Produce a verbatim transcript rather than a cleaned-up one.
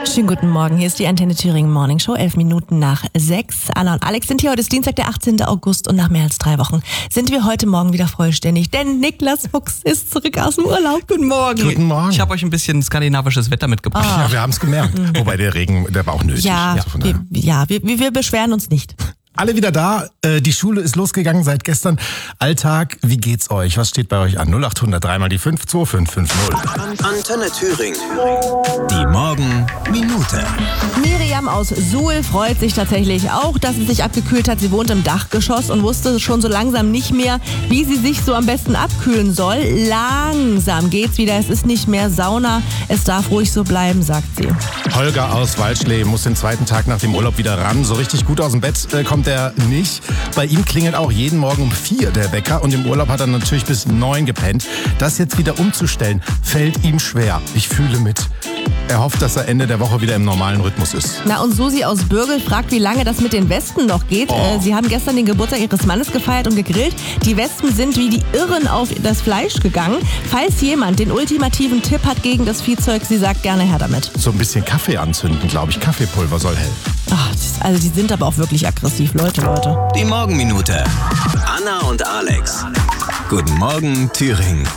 Schönen guten Morgen, hier ist die Antenne Thüringen Morning Show, elf Minuten nach sechs. Anna und Alex sind hier, heute ist Dienstag, der achtzehnten August und nach mehr als drei Wochen sind wir heute Morgen wieder vollständig, denn Niklas Fuchs ist zurück aus dem Urlaub. Guten Morgen. Guten Morgen. Ich habe euch ein bisschen skandinavisches Wetter mitgebracht. Ah. Ja, wir haben es gemerkt. Wobei der Regen, der war auch nötig. Ja, Also von wir, daher. ja wir, wir beschweren uns nicht. Alle wieder da, äh, die Schule ist losgegangen seit gestern. Alltag, wie geht's euch? Was steht bei euch an? null acht hundert, dreimal die fünf, zwei fünf fünf null. Antenne Thüringen. Die Morgenminute. Miriam aus Suhl freut sich tatsächlich auch, dass es sich abgekühlt hat. Sie wohnt im Dachgeschoss und wusste schon so langsam nicht mehr, wie sie sich so am besten abkühlen soll. Langsam geht's wieder. Es ist nicht mehr Sauna. Es darf ruhig so bleiben, sagt sie. Holger aus Waldschlee muss den zweiten Tag nach dem Urlaub wieder ran. So richtig gut aus dem Bett äh, kommt er nicht. Bei ihm klingelt auch jeden Morgen um vier der Wecker und im Urlaub hat er natürlich bis neun gepennt. Das jetzt wieder umzustellen, fällt ihm schwer. Ich fühle mit. Er hofft, dass er Ende der Woche wieder im normalen Rhythmus ist. Na und Susi aus Bürgel fragt, wie lange das mit den Wespen noch geht. Oh. Äh, sie haben gestern den Geburtstag ihres Mannes gefeiert und gegrillt. Die Wespen sind wie die Irren auf das Fleisch gegangen. Falls jemand den ultimativen Tipp hat gegen das Viehzeug, sie sagt gerne her damit. So ein bisschen Kaffee anzünden, glaube ich. Kaffeepulver soll helfen. Ach, also die sind aber auch wirklich aggressiv, Leute, Leute. Die Morgenminute. Anna und Alex. Guten Morgen, Thüringen.